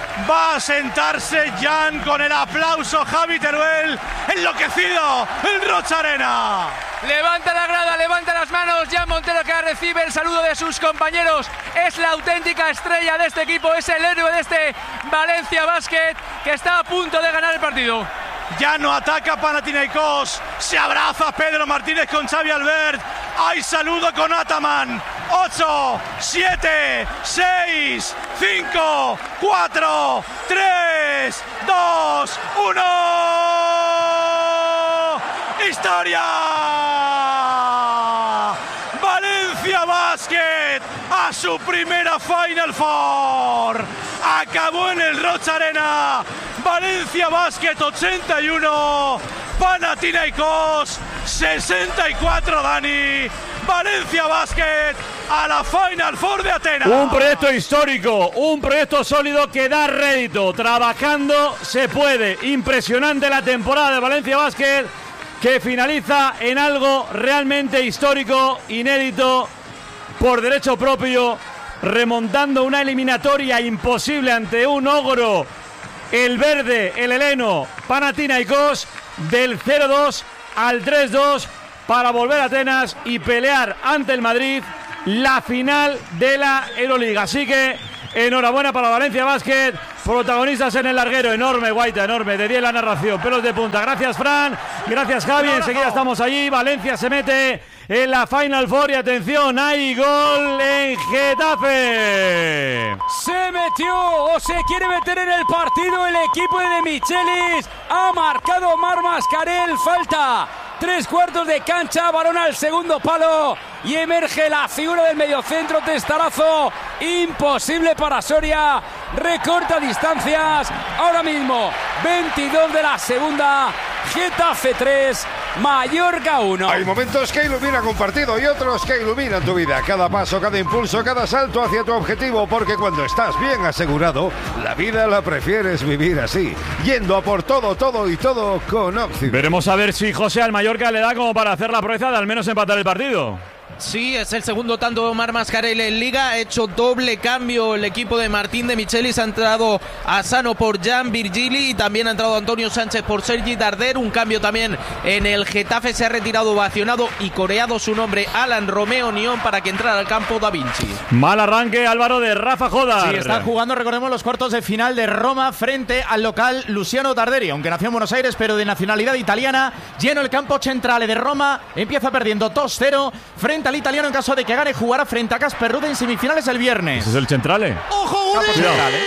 Va a sentarse Jan con el aplauso. Javi Teruel, enloquecido el Rocha Arena. Levanta la grada, levanta las manos. Jan Montero, que recibe el saludo de sus compañeros. Es la auténtica estrella de este equipo. Es el héroe de este Valencia Basket, que está a punto de ganar el partido. Ya no ataca Panathinaikos. Se abraza Pedro Martínez con Xavi Albert. Hay saludo con Ataman. ocho, siete, seis, cinco, cuatro, tres, dos, uno. ¡Historia! Valencia Basket a su primera Final Four. Acabó en el Rocha Arena. Valencia Basket ochenta y uno, Panathinaikos sesenta y cuatro, Dani. Valencia Basket a la Final Four de Atenas. Un proyecto histórico, un proyecto sólido que da rédito. Trabajando se puede. Impresionante la temporada de Valencia Basket, que finaliza en algo realmente histórico, inédito, por derecho propio, remontando una eliminatoria imposible ante un ogro, el verde, el heleno, Panathinaikos, del cero dos al tres dos, para volver a Atenas y pelear ante el Madrid la final de la Euroliga. Así que enhorabuena para Valencia Basket, protagonistas en el larguero. Enorme, Guaita, enorme, de diez la narración, pelos de punta. Gracias, Fran, gracias, Javi, enseguida estamos allí. Valencia se mete en la Final Four y atención, hay gol en Getafe. Se metió o se quiere meter en el partido el equipo de Michelis. Ha marcado Marc Mascarell, falta tres cuartos de cancha, balón al segundo palo y emerge la figura del mediocentro, testarazo imposible para Soria, recorta distancias, ahora mismo veintidós de la segunda, Getafe tres, Mallorca uno. Hay momentos que iluminan un partido y otros que iluminan tu vida. Cada paso, cada impulso, cada salto hacia tu objetivo, porque cuando estás bien asegurado, la vida la prefieres vivir así, yendo a por todo, todo y todo con Occident. Veremos a ver si José al Mallorca le da como para hacer la proeza de al menos empatar el partido. Sí, es el segundo tanto de Marc Mascarell en Liga. Ha hecho doble cambio el equipo de Martín de Michelis. Ha entrado Asano por Jan Virgili y también ha entrado Antonio Sánchez por Sergi Darder. Un cambio también en el Getafe. Se ha retirado ovacionado y coreado su nombre Alan Romeo Nión para que entrara al campo Da Vinci. Mal arranque, Álvaro, de Rafa Jodar. Sí, está jugando, recordemos, los cuartos de final de Roma frente al local Luciano Darderi, aunque nació en Buenos Aires, pero de nacionalidad italiana. Lleno el campo central de Roma. Empieza perdiendo dos cero frente al italiano. En caso de que gane, jugará frente a Casper Ruud en semifinales el viernes. ¿Ese es el centrale? ¡Ojo, Gudí!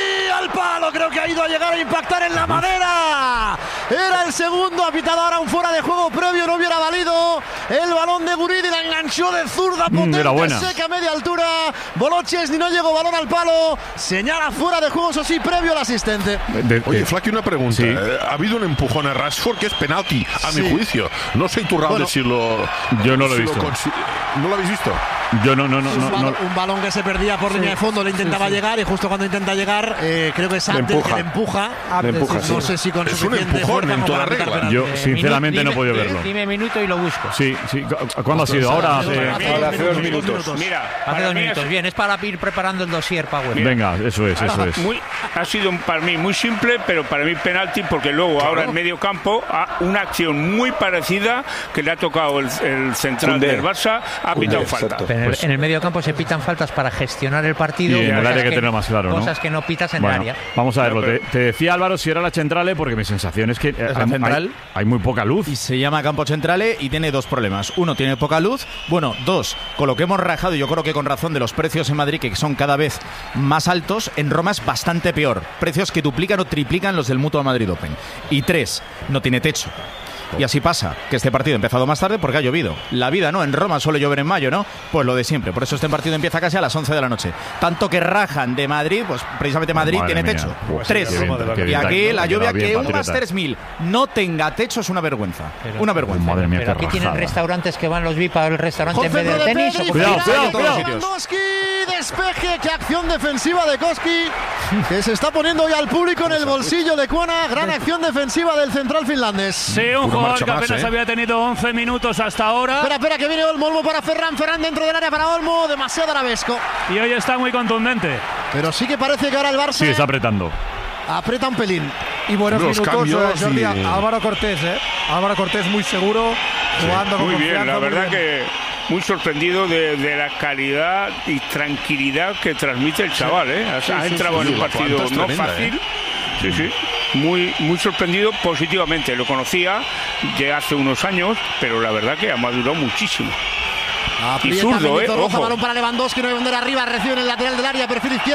Al palo, creo que ha ido a llegar a impactar en la madera. Era el segundo, ha pitado ahora un fuera de juego previo, no hubiera valido. El balón de Guridi la enganchó de zurda potente, mm, seca a media altura. Boloches ni no llegó, balón al palo. Señala fuera de juego, eso sí, previo al asistente. De, Oye, Flaqui, una pregunta. Sí. Eh, ha habido un empujón a Rashford que es penalti, a sí. mi juicio. No soy turrado bueno, de si lo... Yo no lo he si visto. Lo ¿No lo habéis visto? Yo no, no, no. Un, no, balón, no. un balón que se perdía por sí. línea de fondo, le intentaba sí, sí. llegar y justo cuando intenta llegar, eh, creo que es Abdel que le empuja. Le empuja no sí. sé si con es un empujón en toda regla. Yo, sinceramente, Minu, no he podido dime, verlo. Dime minuto y lo busco. Sí, sí. ¿Cuándo ha sido? Ahora hace, hace, hace dos minutos. Mira, hace dos minutos. Bien, es para ir preparando el dossier, Power. Venga, eso es, eso es. Muy, ha sido para mí muy simple, pero para mí penalti, porque luego claro. ahora en medio campo una acción muy parecida que le ha tocado el, el central Cundé. del Barça, ha Cundé, pitado falta. Pero pues, en el medio campo se pitan faltas para gestionar el partido. Y en el área que, que tener más claro, cosas ¿no? que no pitas en bueno, el área. Vamos a verlo. Te, te decía, Álvaro, si era la Centrale, porque mi sensación es que es hay, central, hay, hay muy poca luz. Y se llama Campo Centrale y tiene dos problemas. Uno, tiene poca luz. Bueno, dos, con lo que hemos rajado, yo creo que con razón, de los precios en Madrid, que son cada vez más altos, en Roma es bastante peor. Precios que duplican o triplican los del Mutua Madrid Open. Y tres, no tiene techo. Y así pasa, que este partido ha empezado más tarde porque ha llovido. La vida, ¿no? En Roma suele llover en mayo, ¿no? Pues lo de siempre. Por eso este partido empieza casi a las once de la noche. Tanto que rajan de Madrid, pues precisamente Madrid oh, tiene mía. techo. Pues tres. Bien, y aquí la lluvia, que un más tres mil no tenga techo es una vergüenza. Pero, una vergüenza. Madre mía, pero aquí rajada. Tienen restaurantes que van los V I P al restaurante José en vez de tenis. Pedri, cuidado, cuidado, cuidado. Koski, despeje, qué acción defensiva de Koski, que se está poniendo ya al público en el bolsillo de Kuona. Gran acción defensiva del central finlandés. Sí, un jugador que apenas ¿eh? había tenido once minutos hasta ahora. Espera, espera, que viene Olmo, Olmo para Ferran, Ferran dentro del área para Olmo, demasiado arabesco. Y hoy está muy contundente. Pero sí que parece que ahora el Barça... Sí, está apretando. Aprieta un pelín. Y buenos Los minutos, Jordi, y... Álvaro Cortés, ¿eh? Álvaro Cortés muy seguro, jugando sí, con muy bien, la verdad bien. que muy sorprendido de, de la calidad y tranquilidad que transmite el chaval, ¿eh? Ha, sí, ha sí, entrado sí, en un partido no tremenda, fácil. ¿eh? Sí, sí. Muy, muy sorprendido positivamente. Lo conocía de hace unos años, pero la verdad que ha madurado muchísimo. Aprieta, y zurdo, eh, ojo. Balón para Lewandowski, no hay bandera arriba, recibe en el lateral del área, perfil izquierdo.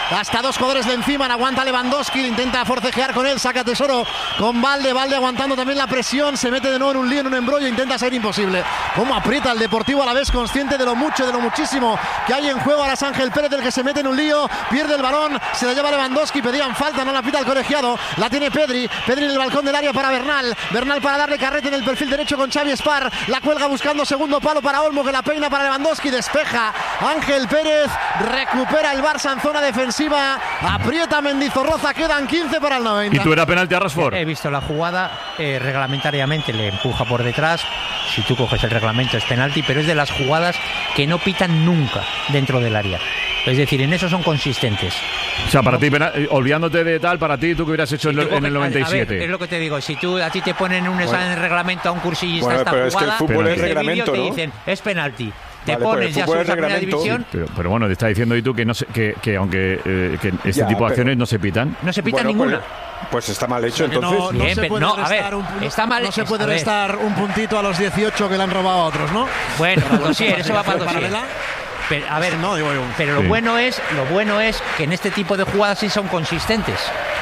hasta dos jugadores de encima, aguanta Lewandowski, intenta forcejear con él, saca Tesoro con Valde, Valde aguantando también la presión, se mete de nuevo en un lío, en un embrollo, intenta ser imposible. Cómo aprieta el Deportivo Alavés, consciente de lo mucho, de lo muchísimo que hay en juego. Ahora es Ángel Pérez el que se mete en un lío, pierde el balón, se la lleva Lewandowski, pedían falta, no la pita el colegiado, la tiene Pedri, Pedri en el balcón del área para Bernal, Bernal para darle carrete en el perfil derecho con Xavi Espar, la cuelga buscando segundo palo para Olmo, que la peina para Lewandowski, despeja Ángel Pérez, recupera el Barça en zona defensiva, aprieta Mendizorroza, quedan quince para el noventa. ¿Y tú era penalti a Rashford? He visto la jugada, eh, reglamentariamente le empuja por detrás, si tú coges el reglamento es penalti, pero es de las jugadas que no pitan nunca dentro del área. Es decir, en eso son consistentes. O sea, para no. ti, penal, olvidándote de tal, para ti, ¿tú qué hubieras hecho si en, en el noventa y siete? A ver, es lo que te digo, si tú a ti te ponen un examen de reglamento a un cursillista bueno, esta pero jugada, es que el fútbol es reglamento, te ¿no? dicen, es penalti. Te vale, pones ya sobre la primera división. Sí, pero, pero bueno, te está diciendo y tú que, no se, que, que aunque eh, que este ya, tipo de acciones pero, no se pitan. No se pita bueno, ninguna. Pues, pues está mal hecho, o sea, entonces. No, no Bien, se puede no, restar, a ver, un, está mal, no se puede a ver. restar un puntito a los dieciocho que le han robado a otros, ¿no? Bueno, para dosier, eso va para dosier. Paralela. Pero, a ver, no, digo yo. pero lo Sí. bueno es, lo bueno es que en este tipo de jugadas sí son consistentes.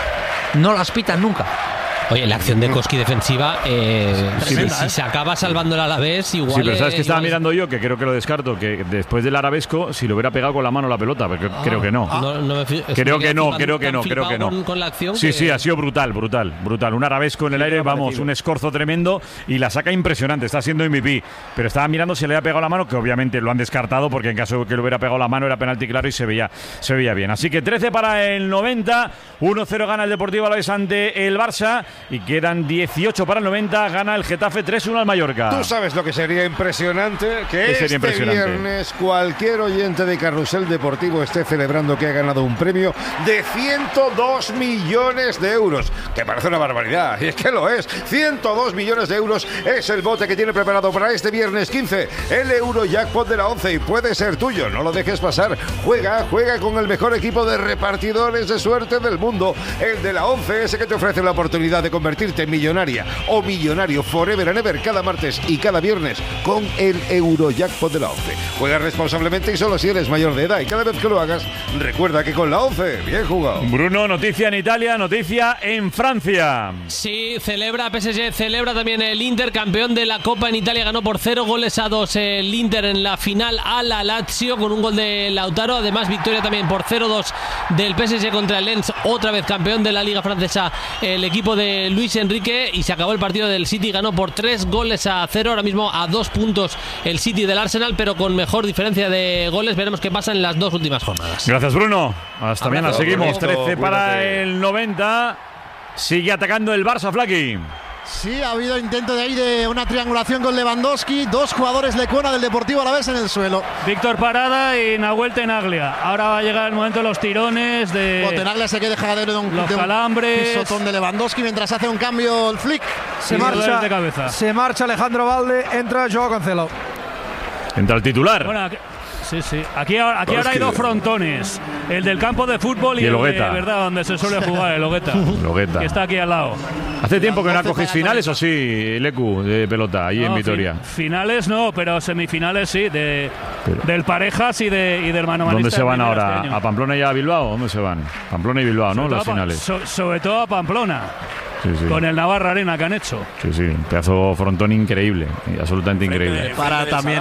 No las pitan nunca. Oye, la acción de Koski defensiva, eh, Tremenda, si, ¿eh? si se acaba salvando el Alavés, igual. Sí, pero sabes que estaba igual... mirando yo, que creo que lo descarto, que después del arabesco, si lo hubiera pegado con la mano la pelota, porque Ah, creo que no. ah, no, no me fi- creo me que no, tan- creo que tan no, creo que no. Con, con la acción sí, que... sí, ha sido brutal, brutal, brutal. Un arabesco en el Sí, aire, me ha vamos, parecido. un escorzo tremendo y la saca impresionante, está siendo M V P. Pero estaba mirando si le había pegado la mano, que obviamente lo han descartado, porque en caso de que le hubiera pegado la mano era penalti claro y se veía, se veía bien. Así que trece para el noventa, uno cero gana el Deportivo Alavés ante el Barça y quedan dieciocho para el noventa, gana el Getafe tres uno al Mallorca. Tú sabes lo que sería impresionante, que ¿Qué este sería impresionante? viernes cualquier oyente de Carrusel Deportivo esté celebrando que ha ganado un premio de ciento dos millones de euros, que parece una barbaridad, y es que lo es. ciento dos millones de euros es el bote que tiene preparado para este viernes quince, el Eurojackpot de la once, y puede ser tuyo, no lo dejes pasar. Juega, juega con el mejor equipo de repartidores de suerte del mundo, el de la once, ese que te ofrece la oportunidad de convertirte en millonaria o millonario forever and ever cada martes y cada viernes con el Eurojackpot de la once. Juega responsablemente y solo si eres mayor de edad, y cada vez que lo hagas, recuerda que con la once, bien jugado. Bruno, noticia en Italia, noticia en Francia. Sí, celebra P S G, celebra también el Inter, campeón de la Copa en Italia, ganó por cero goles a dos el Inter en la final a la Lazio con un gol de Lautaro, además victoria también por cero dos del P S G contra el Lens, otra vez campeón de la Liga Francesa el equipo de Luis Enrique, y se acabó el partido del City, ganó por tres goles a cero, ahora mismo a dos puntos el City del Arsenal, pero con mejor diferencia de goles, veremos qué pasa en las dos últimas jornadas. Gracias, Bruno. Hasta mañana, Abrazo, seguimos. Bruno. trece para Cuídate. el noventa. Sigue atacando el Barça, Flaky. Sí, ha habido intento de ahí de una triangulación con Lewandowski, dos jugadores Lecuona del Deportivo Alavés en el suelo. Víctor Parada y Nahuel Tenaglia. Ahora va a llegar el momento de los tirones, de Tenaglia se queda jagadero de un, los de un calambres. pisotón de Lewandowski mientras hace un cambio el Flick. Se y marcha, dolores de cabeza. se marcha Alejandro Valde, entra Joao Cancelo. Entra el titular. Bueno, aquí- sí, sí. Aquí, ahora- aquí Pero ahora es hay que- dos frontones. El del campo de fútbol y, Y el el de Ogueta. verdad, donde se suele jugar, el Ogueta. Logueta. Que está aquí al lado. Hace tiempo que no acoges finales, ¿o sí, Lecu, de pelota, ahí en No, Vitoria? fi- finales no, pero semifinales sí, de, del parejas y, de, y del mano ¿Dónde se van este ahora? ¿A Pamplona y a Bilbao? ¿Dónde se van? Pamplona y Bilbao, ¿no? Sobre Las todo a Pa- finales. so- sobre todo a Pamplona, Sí, sí. con el Navarra Arena que han hecho. Sí, sí. Un pedazo frontón increíble. Absolutamente increíble. Para también.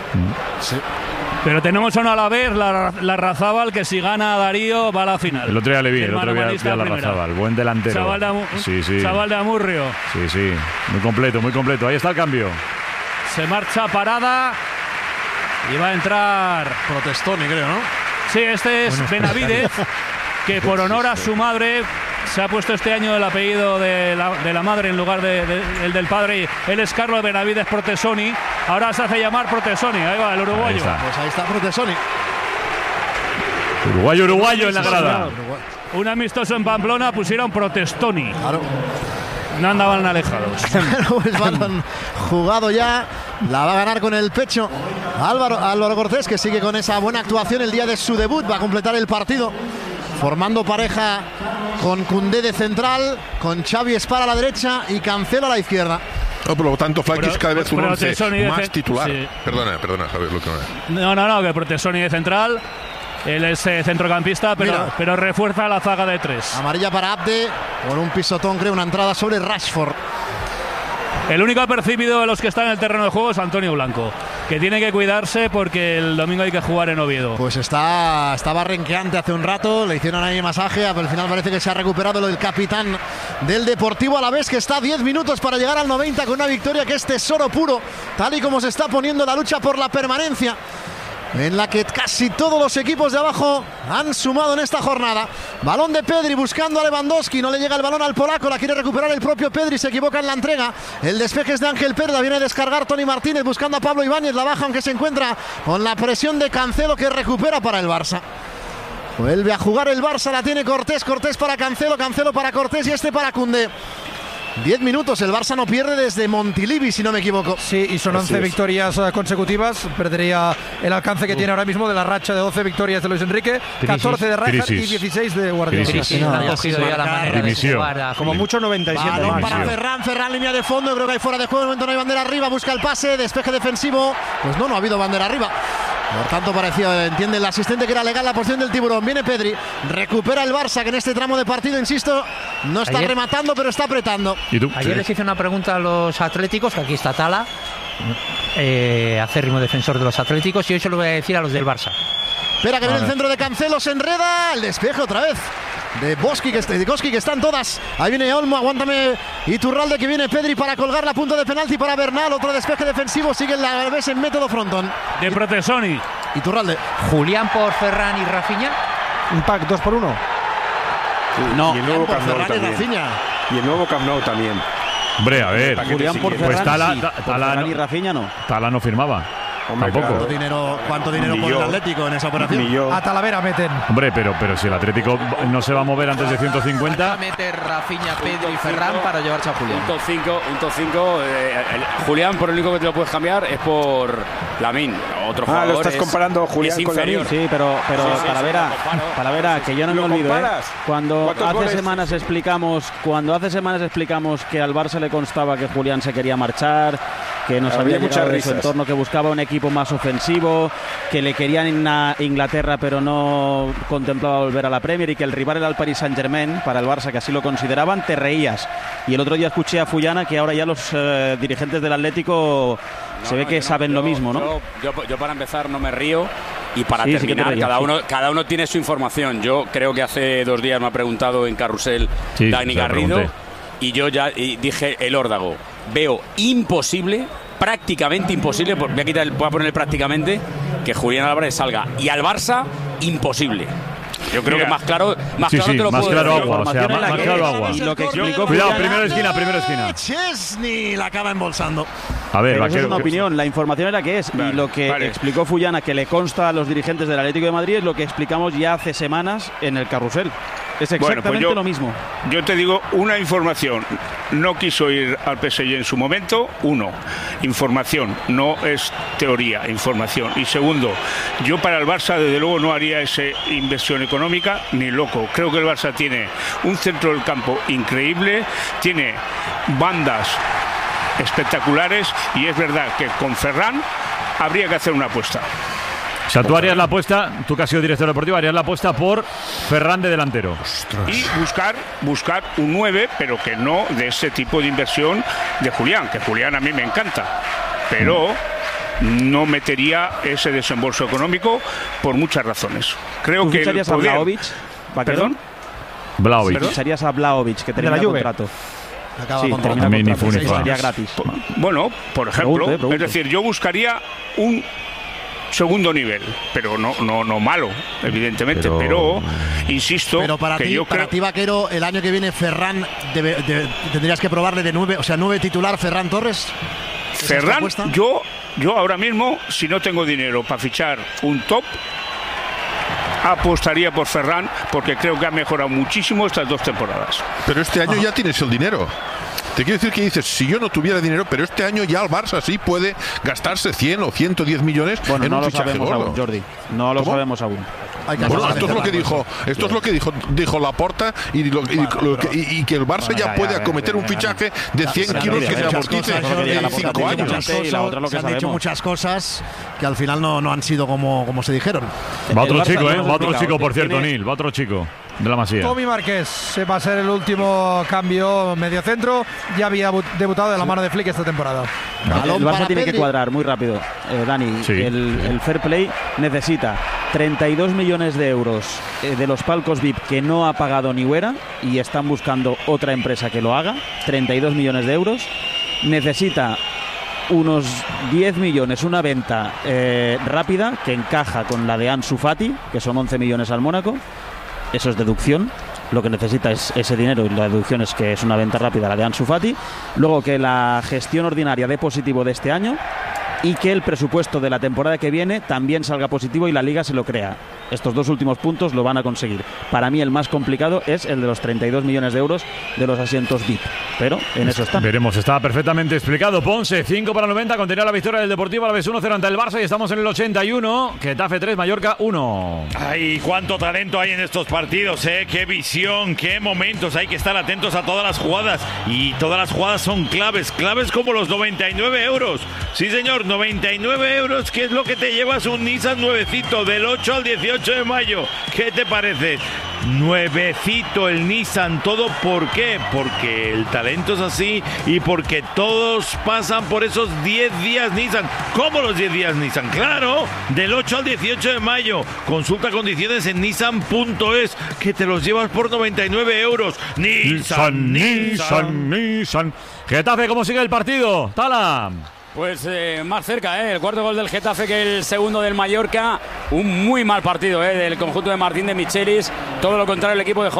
Mm. Pero tenemos a un Alavés, la, la Razábal, que si gana Darío va a la final. El otro día le vi, el otro día vi manomanista a la primera. Razábal. Buen delantero. Chaval de, Amu- Sí, sí. Chaval de Amurrio. Sí, sí. Muy completo, muy completo. Ahí está el cambio. Se marcha Parada y va a entrar. Protestoni, creo, ¿no? Sí, este es Benavidez, que por honor a su madre se ha puesto este año el apellido de la, de la madre en lugar de, de- el del padre. Él es Carlos Benavidez Protesoni. Ahora se hace llamar Protesoni. Ahí va el uruguayo. Ahí está. Pues ahí está Protesoni. Uruguayo, uruguayo en la grada. Un amistoso en Pamplona pusieron Protestoni. No andaban alejados. Bueno, pues balón jugado ya, la va a ganar con el pecho Álvaro, Álvaro Cortés, que sigue con esa buena actuación el día de su debut, va a completar el partido, formando pareja con Koundé de central, con Xavi Espar a la derecha y Cancelo a la izquierda. No, por lo tanto, Flaky es cada vez un Pero once Tessoni de más ce- titular. sí. Perdona, perdona, Javier, lo que no es. No, no, no, que Protesoni de central. Él es eh, centrocampista, pero, pero refuerza la zaga de tres. Amarilla para Abde, con un pisotón, creo, una entrada sobre Rashford. El único apercibido de los que están en el terreno de juego es Antonio Blanco, que tiene que cuidarse porque el domingo hay que jugar en Oviedo. Pues está estaba renqueante hace un rato, le hicieron ahí masaje, pero al final parece que se ha recuperado lo del capitán del Deportivo Alavés, que está a diez minutos para llegar al noventa con una victoria que es tesoro puro, tal y como se está poniendo la lucha por la permanencia, en la que casi todos los equipos de abajo han sumado en esta jornada. Balón de Pedri buscando a Lewandowski, no le llega el balón al polaco, la quiere recuperar el propio Pedri, se equivoca en la entrega. El despeje es de Ángel Pérez, la viene a descargar Toni Martínez buscando a Pablo Ibáñez, la baja aunque se encuentra con la presión de Cancelo, que recupera para el Barça. Vuelve a jugar el Barça, la tiene Cortés, Cortés para Cancelo, Cancelo para Cortés y este para Koundé. diez minutos, el Barça no pierde desde Montilivi, si no me equivoco. Sí, y son once victorias consecutivas. Perdería el alcance que tiene ahora mismo de la racha de doce victorias de Luis Enrique, catorce de Rijkaard y dieciséis de Guardiola. Crisis, no, ha cogido ya la manera de jugar a como mucho noventa y siete. Balón para Ferran, Ferran línea de fondo, creo que hay fuera de juego, de momento no hay bandera arriba, busca el pase, despeje defensivo, pues no, no ha habido bandera arriba. Por tanto, parecía, entiende el asistente que era legal la posición del tiburón. Viene Pedri, recupera el Barça, que en este tramo de partido, insisto, no está Ayer, rematando, pero está apretando. ¿Y tú? Ayer Sí. les hice una pregunta a los atléticos, que aquí está Tala, eh, acérrimo defensor de los atléticos, y hoy se lo voy a decir a los del Barça. Espera que viene el centro de Cancelo, se enreda, el despeje otra vez de Boski, que, de Koski, que están todas. Ahí viene Olmo, aguántame Iturralde, que viene Pedri para colgar la punta de penalti para Bernal, otro despeje defensivo, sigue el Alavés en método frontón. De Protesoni. Iturralde. Julián por Ferran y Rafinha. Un pack dos por uno. No, y el nuevo por Camp Nou Ferran y también. Rafinha. Y el nuevo Camp Nou también. Hombre, a ver. Julián por Pues Ferran, Tala, sí. Ta- Por Tala Ferran no- y Rafinha no. Tala no firmaba. Hombre, Tampoco. ¿Cuánto dinero, cuánto dinero Ni pone el yo. Atlético en esa operación? Ni yo. A Talavera meten. Hombre, pero, pero si el Atlético no se va a mover antes de ciento cincuenta. Meter Rafinha, Pedri y Ferran para llevarse a Julián. Un top cinco, un top cinco. Eh, el- Julián, por el único que te lo puedes cambiar es por Lamine. Otro Ah, jugador. lo estás es- comparando Julián es con inferior. Lamine. Sí, pero, pero Sí, sí, sí, Talavera, lo comparo. Talavera, que yo no me ¿Lo olvido, ¿eh? comparas? Cuando ¿Cuántos hace goles? semanas explicamos, cuando hace semanas explicamos que al Barça le constaba que Julián se quería marchar, que nos Había había muchas llegado de su risas. entorno, que buscaba un equipo más ofensivo, que le querían en a Inglaterra pero no contemplaba volver a la Premier y que el rival era el Paris Saint-Germain para el Barça, que así lo consideraban, te reías. Y el otro día escuché a Fullana que ahora ya los eh, dirigentes del Atlético No, se ve no, que yo no, saben yo- lo mismo, ¿no? Yo, yo- yo para empezar no me río y para Sí, sí que te terminar, ríes, cada, sí. uno, cada uno tiene su información. Yo creo que hace dos días me ha preguntado en Carrusel Sí, Dani se lo Garrido pregunté. y yo ya y dije el órdago. Veo imposible, prácticamente imposible, voy a, quitar el- voy a poner prácticamente, que Julián Álvarez salga. Y al Barça, imposible. Yo creo Mira. que más claro, más Sí, claro sí, te lo más puedo claro decir. agua, o sea, más, más claro agua. Y lo que explicó Cuidado, Fullana- primera esquina, primera esquina. Chesney la acaba embolsando. A ver, Pero eso es vaquero. una opinión, la información era que es. Vale, y lo que vale. explicó Fullana, que le consta a los dirigentes del Atlético de Madrid, es lo que explicamos ya hace semanas en el Carrusel. Es Bueno, pues exactamente yo- lo mismo. Yo te digo una información. No quiso ir al P S G en su momento. Uno, información. No es teoría, información. Y segundo, yo para el Barça desde luego no haría esa inversión económica ni loco. Creo que el Barça tiene un centro del campo increíble, tiene bandas espectaculares y es verdad que con Ferran habría que hacer una apuesta. O sea, tú harías la apuesta, tú que has sido director deportivo, harías la apuesta por Ferran de delantero. Y buscar, buscar un nueve, pero que no de ese tipo de inversión de Julián, que Julián a mí me encanta, pero no metería ese desembolso económico por muchas razones. Creo ¿Tú que el ficharías a poder- Vlahovic? Vaquero? ¿Perdón? Vlahovic. ¿Tú ficharías a Vlahovic, que termina la Juve? contrato? Acaba Sí, con termina También ni contrato. fu ni fa. Sería gratis. Bueno, por ejemplo, Pregunto, eh, pregunto. es decir, yo buscaría un segundo nivel, pero no no no malo, evidentemente, Pero- pero, insisto Pero para que ti, yo para creo ti, Vaquero, el año que viene Ferran debe- de- tendrías que probarle de nueve, o sea, nueve titular Ferran Torres. ¿Esa es tu Ferran, apuesta? yo yo ahora mismo, si no tengo dinero para fichar un top, apostaría por Ferran porque creo que ha mejorado muchísimo estas dos temporadas. Pero este año ya tienes el dinero. Te quiero decir que dices, si yo no tuviera dinero, pero este año ya el Barça sí puede gastarse cien o ciento diez millones Bueno, en no un lo fichaje sabemos gordo. aún, Jordi. No lo ¿Cómo? sabemos aún. hay que Bueno, hacer esto es lo que dijo, esto es lo que dijo, dijo Laporta y, lo, y, lo que, y, y que el Barça Bueno, ya, ya, puede ya, acometer ya, un ya, fichaje ya. de cien Se han kilos dicho que se muchas amortice cosas, en en cinco años. y la otra lo que se han dicho sabemos. muchas cosas que al final no, no han sido como, como se dijeron. Va otro El Barça chico, no ¿eh? nos Va otro explica, chico, por tiene- cierto, Nil. Va otro chico de la Masía. Tommy Márquez se va a ser el último cambio mediocentro. Ya había bu- debutado de la mano de Flick esta temporada. El Barça tiene que cuadrar muy rápido, eh, Dani. Sí. El, el Fair Play necesita treinta y dos millones de euros eh, de los palcos V I P que no ha pagado ni Huera y están buscando otra empresa que lo haga. treinta y dos millones de euros. Necesita unos diez millones, una venta eh, rápida que encaja con la de Ansu Fati, que son once millones al Mónaco. Eso es deducción. Lo que necesita es ese dinero y la deducción es que es una venta rápida la de Ansu Fati. Luego que la gestión ordinaria dé positivo de este año y que el presupuesto de la temporada que viene también salga positivo y la Liga se lo crea. Estos dos últimos puntos lo van a conseguir. Para mí el más complicado es el de los treinta y dos millones de euros de los asientos V I P. Pero en eso están. Veremos, está perfectamente explicado. Ponce, cinco para noventa, continúa la victoria del Deportivo Alavés uno cero ante el Barça y estamos en el ochenta y uno. Getafe tres, Mallorca uno. Ay, cuánto talento hay en estos partidos, ¿eh? Qué visión, qué momentos. Hay que estar atentos a todas las jugadas. Y todas las jugadas son claves, claves como los noventa y nueve euros. Sí, señor, noventa y nueve euros, que es lo que te llevas un Nissan nuevecito del ocho al dieciocho de mayo. ¿Qué te parece? Nuevecito el Nissan, ¿todo por qué? Porque el talento es así y porque todos pasan por esos diez días Nissan. ¿Cómo los diez días Nissan? Claro, del ocho al dieciocho de mayo. Consulta condiciones en nissan punto es, que te los llevas por noventa y nueve euros. Nissan, Nissan, Nissan. Getafe, ¿cómo sigue el partido? Tala. Pues eh, más cerca, ¿eh? El cuarto gol del Getafe que el segundo del Mallorca. Un muy mal partido, ¿eh? Del conjunto de Martín de Michelis. Todo lo contrario, el equipo de